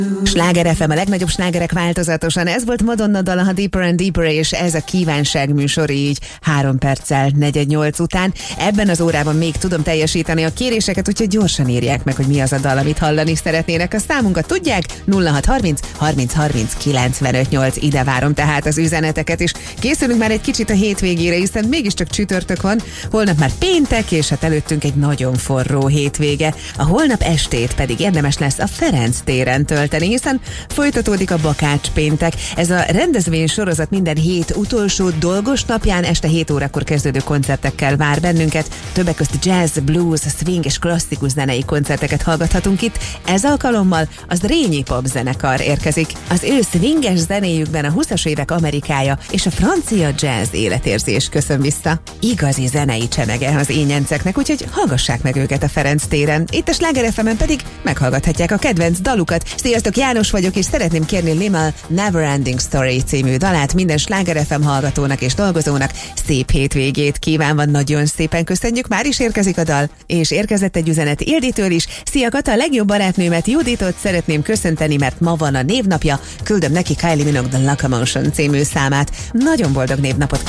Sláger FM, a legnagyobb slágerek változatosan. Ez volt Madonna dala, a Deeper and Deeper, és ez a kívánság műsor így 3 perccel 4:08 után. Ebben az órában még tudom teljesíteni a kéréseket, úgyhogy gyorsan írják meg, hogy mi az a dal, amit hallani szeretnének. A számunkat tudják, 0630 30 30 958. Ide várom tehát az üzeneteket, és készülünk már egy kicsit a hétvégére, hiszen mégiscsak csütörtök van, holnap már péntek, és hát előttünk egy nagyon forró hétvége. A holnap estét pedig érdemes lesz a Ferenc téren tölteni, hiszen folytatódik a Bakács péntek. Ez a rendezvény sorozat minden hét utolsó dolgos napján este 7 órakor kezdődő koncertekkel vár bennünket. Többek között jazz, blues, swing és klasszikus zenei koncerteket hallgathatunk itt. Ez alkalommal az Drényi Pop zenekar érkezik. Az ő swinges zenéjükben a 20-as évek Amerikája és a francia jazz életérzés köszön vissza. Igazi zenei csemege az ényenceknek, úgyhogy hallgassák meg őket a Ferenc téren. Itt a Sláger FM-en pedig meghallgathatják a kedvenc dalukat. Sziasztok, János vagyok, és szeretném kérni Limahl Never Ending Story című dalát minden Sláger FM hallgatónak és dolgozónak. Szép hétvégét kívánva, nagyon szépen köszönjük, már is érkezik a dal, és érkezett egy üzenet Ilditől is. Szia Kata, a legjobb barátnőmet, Juditot szeretném köszönteni, mert ma van a névnapja, küldöm neki Kylie Minogue The Locomotion című számát. Nagyon boldog névnapot